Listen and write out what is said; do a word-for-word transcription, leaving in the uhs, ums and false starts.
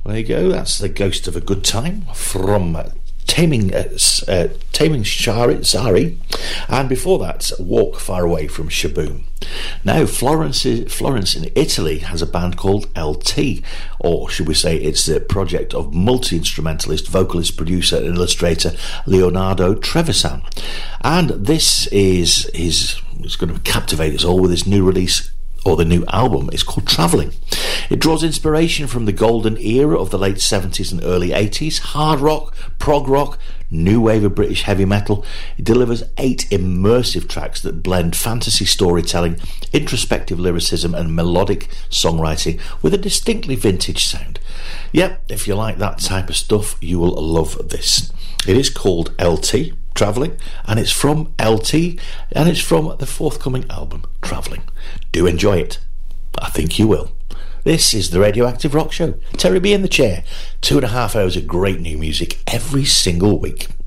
There you go. That's The Ghost of a Good Time from uh, Taming uh, uh, Taming Shari, Sari, and before that, Walk Far Away from Shaboom. Now, Florence, Florence in Italy has a band called L T, or should we say it's the project of multi-instrumentalist, vocalist, producer and illustrator Leonardo Trevisan. And this is his, it's going to captivate us all with his new release, or the new album. Is called Travelling. It draws inspiration from the golden era of the late seventies and early eighties, hard rock, prog rock, new wave of British heavy metal. It delivers eight immersive tracks that blend fantasy storytelling, introspective lyricism and melodic songwriting with a distinctly vintage sound. Yep, if you like that type of stuff, you will love this. It is called L T, Travelling, and it's from L T, and it's from the forthcoming album Travelling. Do enjoy it. I think you will. This is the Radioactive Rock Show. Terry B in the chair. Two and a half hours of great new music every single week.